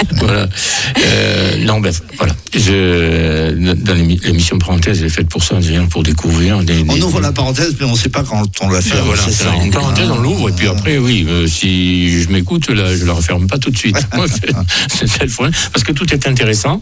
Voilà. Non, ben voilà. Dans l'émission parenthèse, elle est faite pour ça, pour découvrir. On ouvre la parenthèse, mais on ne sait pas quand on la ferme. Voilà, c'est ça. Une parenthèse, on l'ouvre, et puis après, oui, si je m'écoute, là, je la referme pas tout de suite. C'est le problème, parce que tout est intéressant.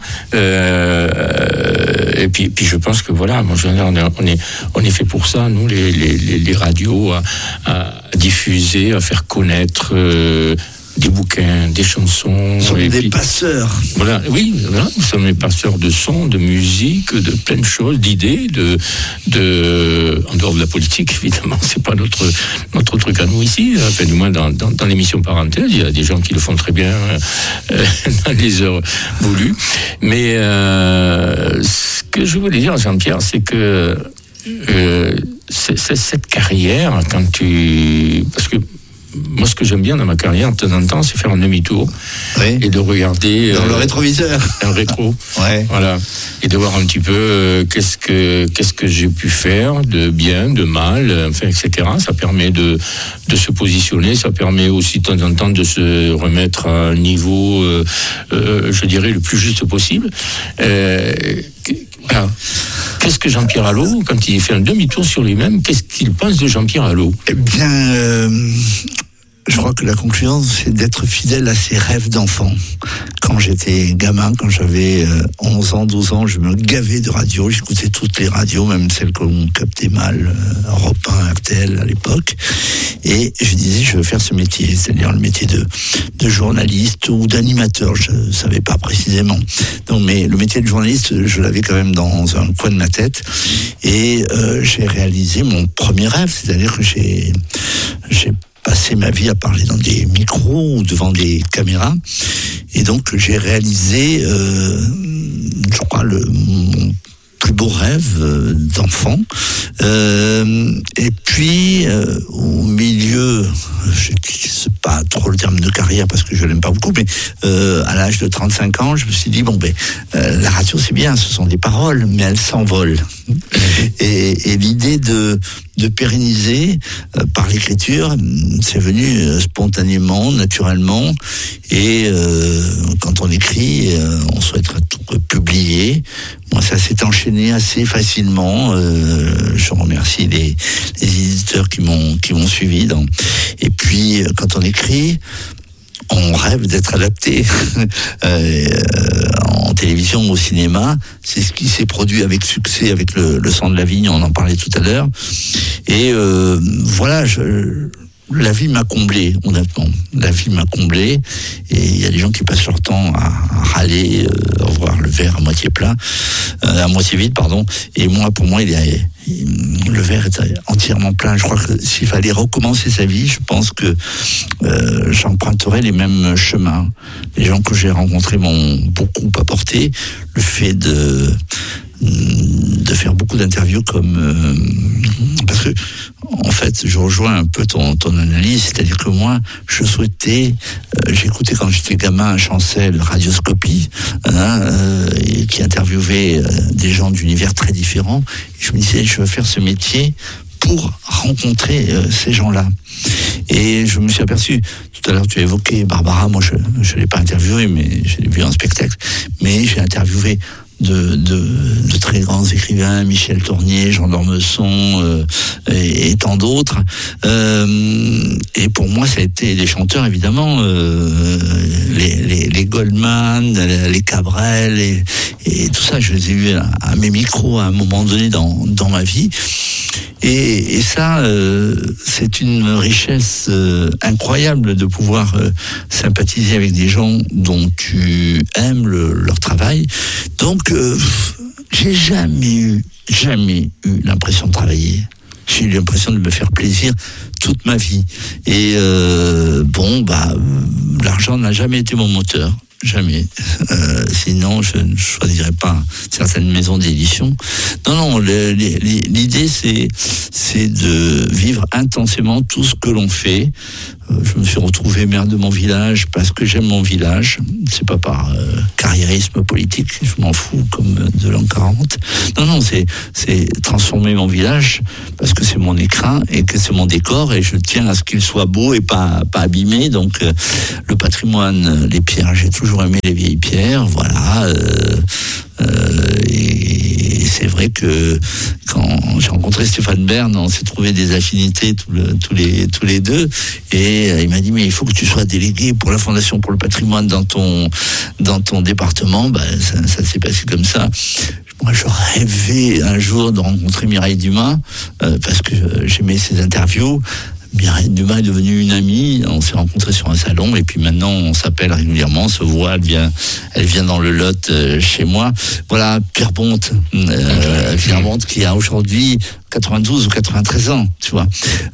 Et puis je pense que voilà, moi, on est fait pour ça, nous, les radios, à diffuser, à faire connaître. Des bouquins, des chansons. Nous sommes des passeurs. Voilà, oui, voilà, nous sommes des passeurs de sons, de musique, de plein de choses, d'idées, en dehors de la politique, évidemment, c'est pas notre truc à nous ici. Enfin, du moins, dans l'émission parenthèse, il y a des gens qui le font très bien dans les heures voulues. Mais ce que je voulais dire, Jean-Pierre, c'est que c'est cette carrière, parce que moi, ce que j'aime bien dans ma carrière, de temps en temps, c'est faire un demi-tour et de regarder dans le rétroviseur, un rétro, voilà, et de voir un petit peu qu'est-ce que j'ai pu faire de bien, de mal, enfin, etc. Ça permet de se positionner, ça permet aussi de temps en temps de se remettre à un niveau, je dirais, le plus juste possible. Voilà. Qu'est-ce que Jean-Pierre Allot, quand il fait un demi-tour sur lui-même, qu'est-ce qu'il pense de Jean-Pierre Allot ? Eh bien, je crois que la conclusion, c'est d'être fidèle à ses rêves d'enfant. Quand j'étais gamin, quand j'avais 11 ans, 12 ans, je me gavais de radio, j'écoutais toutes les radios, même celles qu'on captait mal, Europe 1, RTL à l'époque, et je disais, je veux faire ce métier, c'est-à-dire le métier de journaliste ou d'animateur, je ne savais pas précisément. Donc, mais le métier de journaliste, je l'avais quand même dans un coin de ma tête, et j'ai réalisé mon premier rêve, c'est-à-dire que j'ai passé ma vie à parler dans des micros ou devant des caméras, et donc j'ai réalisé, je crois, mon plus beau rêve d'enfant. Et puis au milieu, je ne sais pas trop le terme de carrière parce que je l'aime pas beaucoup, mais à l'âge de 35 ans, je me suis dit la radio c'est bien, ce sont des paroles, mais elles s'envolent. Et l'idée de pérenniser par l'écriture, c'est venu spontanément, naturellement. Et quand on écrit, on souhaite tout publier. Moi, ça s'est enchaîné assez facilement. Je remercie les éditeurs qui m'ont suivi. Et puis, quand on écrit, on rêve d'être adapté en télévision ou au cinéma. C'est ce qui s'est produit avec succès avec le Sang de la Vigne, on en parlait tout à l'heure. Et voilà, la vie m'a comblé, honnêtement. La vie m'a comblé. Et il y a des gens qui passent leur temps à râler, à voir le verre à moitié plein, à moitié vide, pardon. Et moi, pour moi, le verre est entièrement plein. Je crois que s'il fallait recommencer sa vie, je pense que j'emprunterais les mêmes chemins. Les gens que j'ai rencontrés m'ont beaucoup apporté. Le fait de faire beaucoup d'interviews parce que en fait je rejoins un peu ton analyse, c'est-à-dire que moi je souhaitais j'écoutais quand j'étais gamin Chancel Radioscopie et qui interviewait des gens d'univers très différents, et je me disais je veux faire ce métier pour rencontrer ces gens-là. Et je me suis aperçu, tout à l'heure tu évoquais Barbara, moi je l'ai pas interviewé, mais je l'ai vu en spectacle, mais j'ai interviewé de très grands écrivains, Michel Tournier, Jean d'Ormesson et tant d'autres. Et pour moi, ça a été des chanteurs, évidemment, les Goldman, les Cabrel et tout ça. Je les ai eus à mes micros à un moment donné dans ma vie. Et ça, c'est une richesse incroyable de pouvoir sympathiser avec des gens dont tu aimes leur travail. Donc, j'ai jamais eu l'impression de travailler. J'ai eu l'impression de me faire plaisir toute ma vie. Et l'argent n'a jamais été mon moteur. Jamais. Sinon, je ne choisirais pas certaines maisons d'édition. Non, l'idée, c'est de vivre intensément tout ce que l'on fait. Je me suis retrouvé maire de mon village parce que j'aime mon village. C'est pas par carriérisme politique, je m'en fous comme de l'an 40. Non, c'est transformer mon village parce que c'est mon écrin et que c'est mon décor et je tiens à ce qu'il soit beau et pas abîmé. Donc le patrimoine, les pierres, j'ai toujours toujours aimé les vieilles pierres, voilà. Et c'est vrai que quand j'ai rencontré Stéphane Bern, on s'est trouvé des affinités tous les deux, et il m'a dit mais il faut que tu sois délégué pour la Fondation pour le patrimoine dans ton département. Ça s'est passé comme ça. Moi, je rêvais un jour de rencontrer Mireille Dumas parce que j'aimais ses interviews. Mireille Dumas est devenue une amie, on s'est rencontrés sur un salon et puis maintenant on s'appelle régulièrement, on se voit, elle vient dans le Lot chez moi. Voilà, Pierre Bonte, Pierre Bonte qui a aujourd'hui 92 ou 93 ans, tu vois.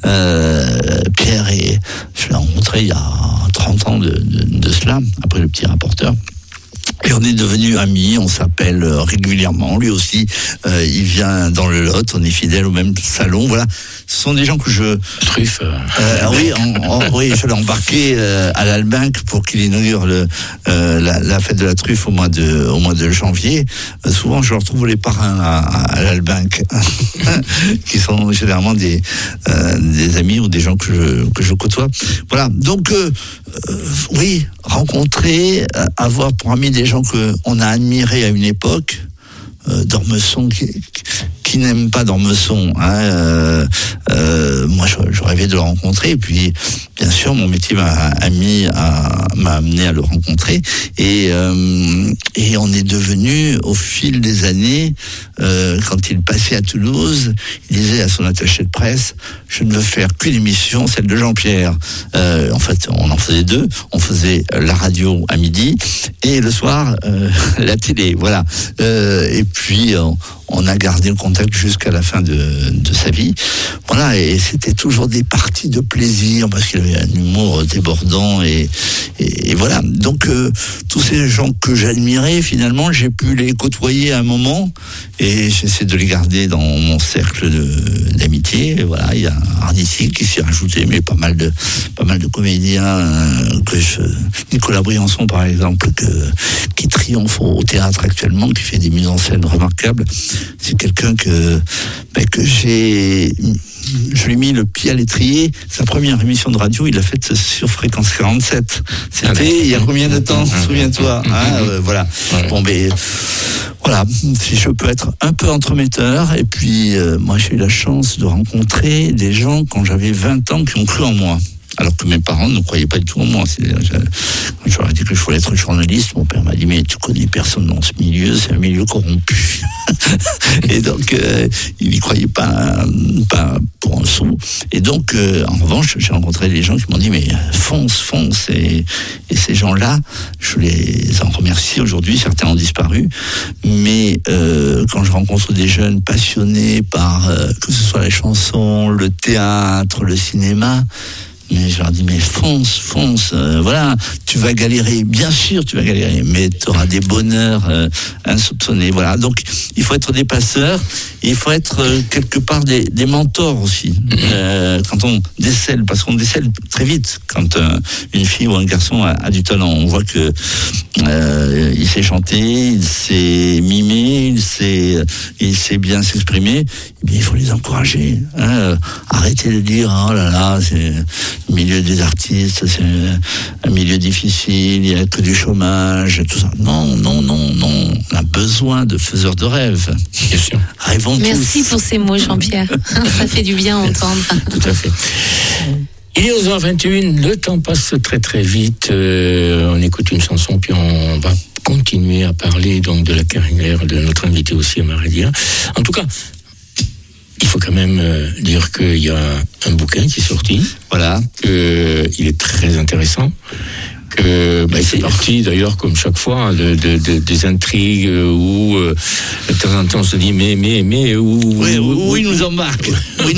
Pierre, je l'ai rencontré il y a 30 ans de cela, après le petit rapporteur. Et on est devenus amis, on s'appelle régulièrement. Lui aussi, il vient dans le Lot, on est fidèles au même salon. Voilà, ce sont des gens que je... Truffe. Oui, je l'ai embarqué à l'Albinque pour qu'il inaugure la fête de la truffe au mois de janvier. Souvent, je retrouve les parrains à l'Albinque, qui sont généralement des amis ou des gens que je côtoie. Voilà, donc oui, rencontrer, avoir pour amis des gens qu'on a admirés à une époque. D'Ormesson qui n'aime pas d'Ormesson, hein, moi je rêvais de le rencontrer, et puis bien sûr mon métier m'a amené à le rencontrer, et on est devenu au fil des années, quand il passait à Toulouse, il disait à son attaché de presse: je ne veux faire qu'une émission, celle de Jean-Pierre. En fait on en faisait deux, on faisait la radio à midi et le soir la télé, voilà. Et puis on a gardé le contact jusqu'à la fin de sa vie. Voilà, et c'était toujours des parties de plaisir parce qu'il avait un humour débordant, et voilà. Donc tous ces gens que j'admirais, finalement, j'ai pu les côtoyer à un moment, et j'essaie de les garder dans mon cercle d'amitié. Et voilà, il y a Ardissi qui s'y est rajouté, mais pas mal de comédiens Nicolas Briançon par exemple, qui triomphe au théâtre actuellement, qui fait des mises en scène remarquables. C'est quelqu'un que je lui ai mis le pied à l'étrier. Sa première émission de radio, il l'a faite sur Fréquence 47. C'était il y a combien de temps, souviens-toi, hein, voilà. Bon, mais voilà, si je peux être un peu entremetteur. Et puis moi j'ai eu la chance de rencontrer des gens quand j'avais 20 ans qui ont cru en moi, alors que mes parents ne croyaient pas du tout en moi. Quand je leur ai dit que je voulais être journaliste, mon père m'a dit: mais tu connais personne dans ce milieu, c'est un milieu corrompu. Et donc il n'y croyait pas pour un sou. Et donc en revanche, j'ai rencontré des gens qui m'ont dit: mais fonce. Et ces gens-là, je les en remercie aujourd'hui. Certains ont disparu, mais quand je rencontre des jeunes passionnés par que ce soit la chanson, le théâtre, le cinéma, mais je leur dis: mais fonce, voilà, tu vas galérer, bien sûr tu vas galérer, mais tu auras des bonheurs insoupçonnés, voilà. Donc il faut être des passeurs, il faut être quelque part des mentors aussi, quand on décèle, parce qu'on décèle très vite quand une fille ou un garçon a du talent. On voit que il sait chanter, il sait mimer, il sait bien s'exprimer. Eh bien, il faut les encourager, hein. Arrêtez de dire: oh là là, c'est le milieu des artistes, c'est un milieu difficile, il n'y a que du chômage, tout ça. Non, on a besoin de faiseurs de rêves. Bien sûr. Rêvons tous. Merci pour ces mots, Jean-Pierre. Ça fait du bien à entendre. Tout à fait. Il est 11h21, le temps passe très très vite. On écoute une chanson, puis on va continuer à parler donc de la carrière de notre invité aussi, Marélia. En tout cas, il faut quand même dire qu'il y a un bouquin qui est sorti. Voilà. Il est très intéressant. C'est parti d'ailleurs, comme chaque fois, des intrigues où de temps en temps on se dit mais où il nous embarque.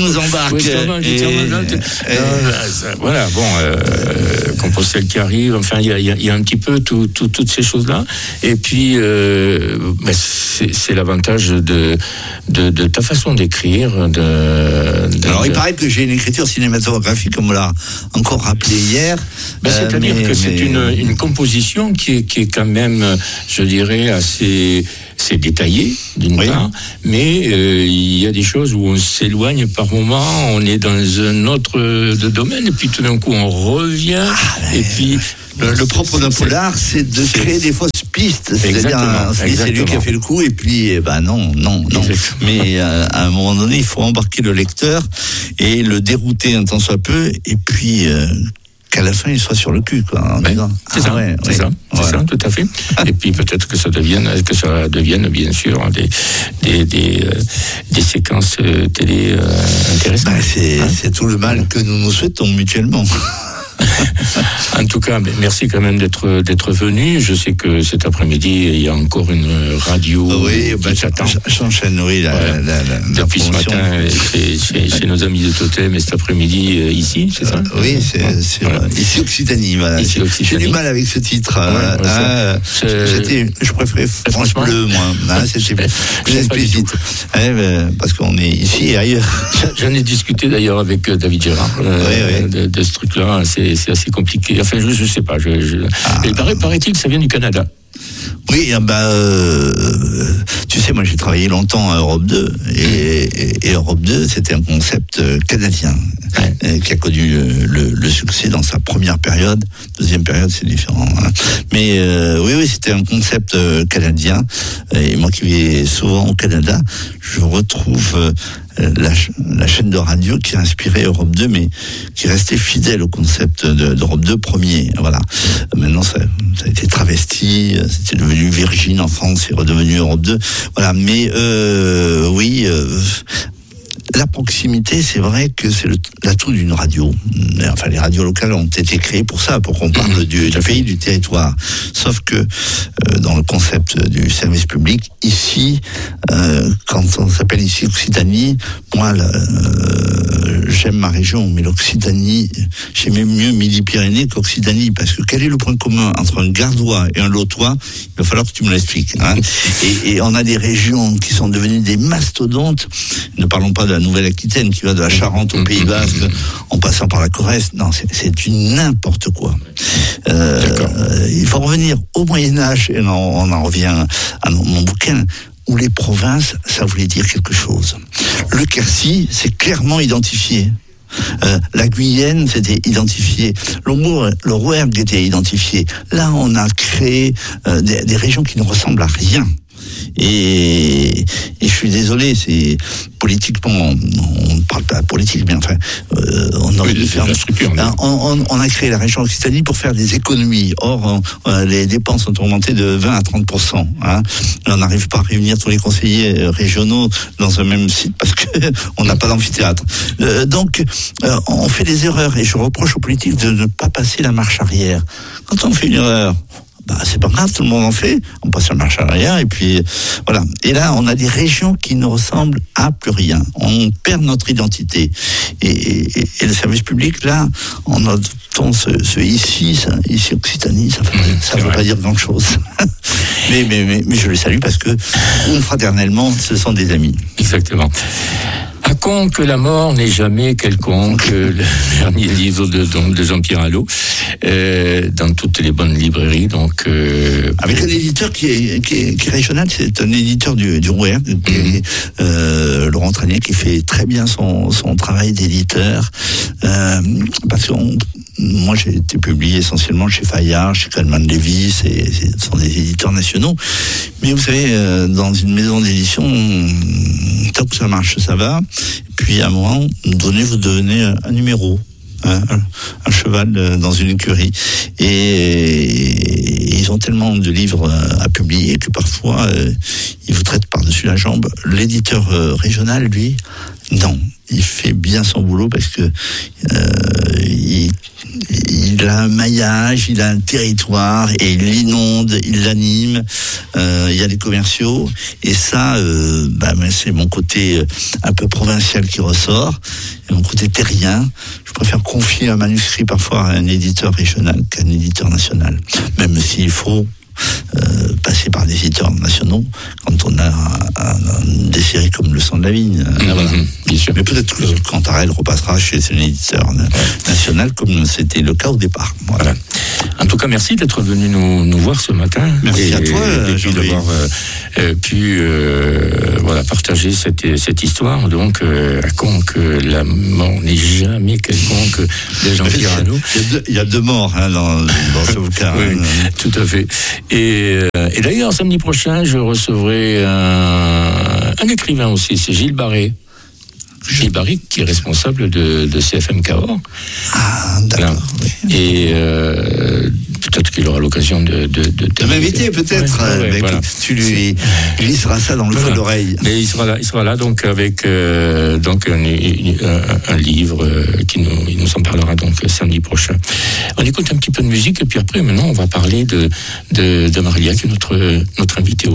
Voilà, bon, Compostelle qui arrive, enfin il y a un petit peu toutes ces choses là, et puis c'est l'avantage de ta façon d'écrire. Alors il paraît que j'ai une écriture cinématographique, comme on l'a encore rappelé hier. C'est-à-dire que c'est une composition qui est quand même, je dirais, assez détaillée d'une part, mais il y a des choses où on s'éloigne par moment, on est dans un autre domaine, et puis tout d'un coup on revient, et puis Le propre d'un polar, c'est de créer des fausses pistes. C'est-à-dire, c'est lui qui a fait le coup, et puis, non. Mais à un moment donné, il faut embarquer le lecteur et le dérouter un tant soit peu, et puis qu'à la fin, il soit sur le cul, quoi. C'est ça, tout à fait. Et puis peut-être que ça devienne bien sûr des séquences télé intéressantes. C'est tout le mal que nous nous souhaitons mutuellement. En tout cas, merci quand même d'être venu. Je sais que cet après-midi, il y a encore une radio qui s'attend. J'enchaîne, depuis ce matin, chez nos amis de Totem, et cet après-midi, ici, c'est ça? Oui, c'est ici Occitanie. Voilà. J'ai du mal avec ce titre. Je préférais France Bleu, moi. C'était plus explicite. Parce qu'on est ici et ailleurs. J'en ai discuté d'ailleurs avec David Gérard de ce truc-là. C'est assez compliqué. Enfin, je sais pas. Il paraît-il que ça vient du Canada. Oui, tu sais, moi j'ai travaillé longtemps à Europe 2 et Europe 2 c'était un concept canadien qui a connu le succès dans sa première période. Deuxième période c'est différent. Mais oui, c'était un concept canadien, et moi qui vais souvent au Canada, je retrouve la chaîne de radio qui a inspiré Europe 2, mais qui restait fidèle au concept d'Europe 2 premier. Voilà. Maintenant, ça a été travesti, c'était devenu Virgin en France, c'est redevenu Europe 2. Voilà. Mais la proximité, c'est vrai que c'est l'atout d'une radio. Enfin, les radios locales ont été créées pour ça, pour qu'on parle du pays, du territoire. Sauf que dans le concept du service public, ici, quand on s'appelle ici Occitanie, moi, j'aime ma région, mais l'Occitanie, j'aimais mieux Midi-Pyrénées qu'Occitanie, parce que quel est le point commun entre un Gardois et un Lotois? Il va falloir que tu me l'expliques. Et on a des régions qui sont devenues des mastodontes. Ne parlons pas de la Nouvelle-Aquitaine qui va de la Charente au Pays Basque en passant par la Corrèze. Non, c'est du n'importe quoi. Il faut revenir au Moyen-Âge, et on en revient à mon bouquin, où les provinces, ça voulait dire quelque chose. Le Quercy, c'est clairement identifié. La Guyenne, c'était identifié. Le Rouergue était identifié. Là, on a créé des régions qui ne ressemblent à rien. Et je suis désolé, c'est politiquement, on ne parle pas politique, mais enfin, on aurait dû faire. On a créé la région Occitanie pour faire des économies. Or, les dépenses ont augmenté de 20 à 30%. On n'arrive pas à réunir tous les conseillers régionaux dans un même site parce que on n'a pas d'amphithéâtre. Donc, on fait des erreurs, et je reproche aux politiques de ne pas passer la marche arrière. Quand on fait une erreur, c'est pas grave, tout le monde en fait, on passe la marche arrière, et puis voilà. Et là, on a des régions qui ne ressemblent à plus rien. On perd notre identité. Et le service public, là, en adoptant ce ici Occitanie, ça ne veut pas dire grand-chose. mais je les salue parce que, fraternellement, ce sont des amis. Exactement. À conque, la mort n'est jamais quelconque, le dernier livre de Jean-Pierre Allot, dans toutes les bonnes librairies. Donc, avec un éditeur qui est régional, c'est un éditeur du Rouergue, Laurent Tranier, qui fait très bien son travail d'éditeur, parce que moi j'ai été publié essentiellement chez Fayard, chez Calman Lévy, ce sont des éditeurs nationaux, mais vous savez, dans une maison d'édition, tant que ça marche, ça va. Et puis à un moment donné, vous devenez un numéro, un cheval dans une écurie. Et ils ont tellement de livres à publier que parfois ils vous traitent par-dessus la jambe. L'éditeur régional, lui, non, il fait bien son boulot parce que il a un maillage, il a un territoire, et il l'inonde, il l'anime. Il y a des commerciaux, et ça, c'est mon côté un peu provincial qui ressort, et mon côté terrien. Je préfère confier un manuscrit parfois à un éditeur régional qu'à un éditeur national, même s'il faut passer par des éditeurs nationaux quand on a des séries comme Le Sang de la Vigne. Voilà. Bien sûr. Mais peut-être que Cantarelle repassera chez un éditeur national comme c'était le cas au départ. Voilà. En tout cas, merci d'être venu nous voir ce matin. Merci à toi. Et puis d'avoir pu partager cette histoire. Donc, à con que la mort n'est jamais quelconque des gens qui à nous. Il y a 2 morts dans ce bouquin. Oui, tout à fait. Et d'ailleurs, samedi prochain, je recevrai un écrivain aussi, c'est Gilles Barré. Gilles Barré, qui est responsable de CFM Cahors. Ah, d'accord. Voilà. Et peut-être qu'il aura l'occasion de m'inviter, peut-être. Voilà. Tu lui glisseras ça dans le creux d'oreille. Mais il sera là donc avec un livre il nous en parlera donc samedi prochain. On écoute un petit peu de musique et puis après, maintenant, on va parler de Maria, qui est notre invitée.